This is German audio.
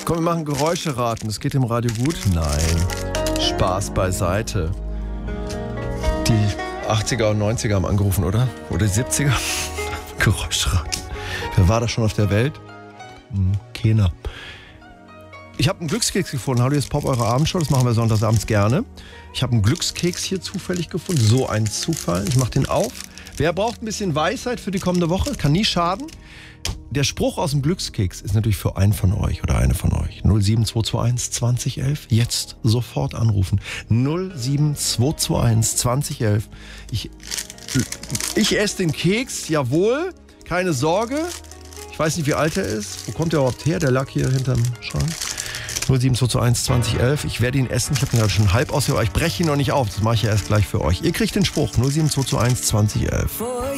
Komm, wir machen Geräusche raten. Das geht im Radio gut? Nein. Spaß beiseite. Die 80er und 90er haben angerufen, oder? Oder die 70er? Geräusche raten. Wer war da schon auf der Welt? Keiner. Ich habe einen Glückskeks gefunden. Hallo, hier ist Pop, eure Abendshow. Das machen wir sonntagsabends gerne. Ich habe einen Glückskeks hier zufällig gefunden. So ein Zufall. Ich mache den auf. Wer braucht ein bisschen Weisheit für die kommende Woche? Kann nie schaden. Der Spruch aus dem Glückskeks ist natürlich für einen von euch oder eine von euch. 07221 2011. Jetzt sofort anrufen. 07221 2011. Ich esse den Keks, jawohl. Keine Sorge. Ich weiß nicht, wie alt er ist. Wo kommt der überhaupt her? Der lag hier hinterm Schrank. 07221 2011. Ich werde ihn essen. Ich habe ihn gerade schon halb ausgehört. Ich breche ihn noch nicht auf. Das mache ich ja erst gleich für euch. Ihr kriegt den Spruch. 07221 2011.